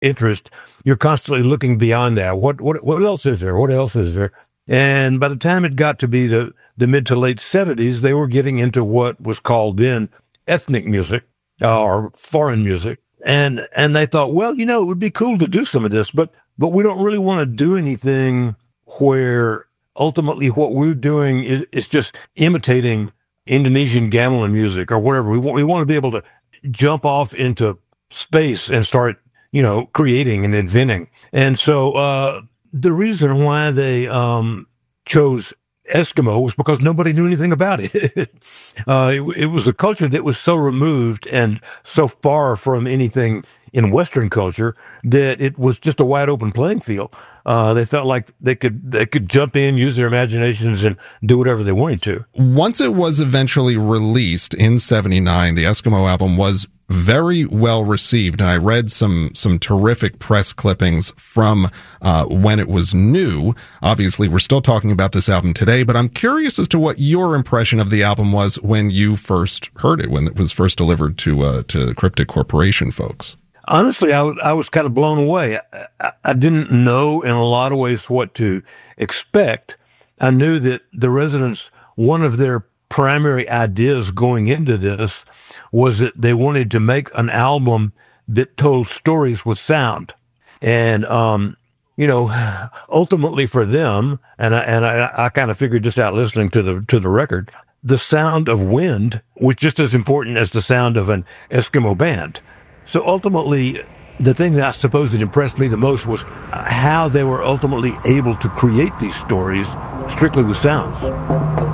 interest, you're constantly looking beyond that. What else is there? What else is there? And by the time it got to be the mid to late 70s, they were getting into what was called then ethnic music or foreign music. And they thought, well, it would be cool to do some of this, but we don't really want to do anything where ultimately what we're doing is just imitating Indonesian gamelan music or whatever. We want to be able to jump off into space and start, creating and inventing. And so the reason why they chose Eskimo was because nobody knew anything about it. It was a culture that was so removed and so far from anything in Western culture that it was just a wide open playing field. They felt like they could jump in, use their imaginations, and do whatever they wanted to. Once it was eventually released in '79, the Eskimo album was very well received, and I read some terrific press clippings from when it was new. Obviously, we're still talking about this album today, but I'm curious as to what your impression of the album was when you first heard it, when it was first delivered to Cryptic Corporation folks. Honestly, I was kind of blown away. I didn't know in a lot of ways what to expect. I knew that the Residents, one of their primary ideas going into this was that they wanted to make an album that told stories with sound. And, ultimately for them, and I kind of figured this out listening to the record, the sound of wind was just as important as the sound of an Eskimo band. So ultimately, the thing that I suppose that impressed me the most was how they were ultimately able to create these stories strictly with sounds.